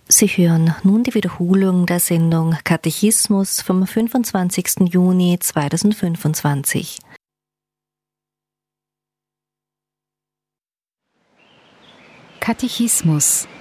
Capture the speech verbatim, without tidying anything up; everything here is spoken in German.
Sie hören nun die Wiederholung der Sendung Katechismus vom fünfundzwanzigsten Juni zweitausendfünfundzwanzig. Katechismus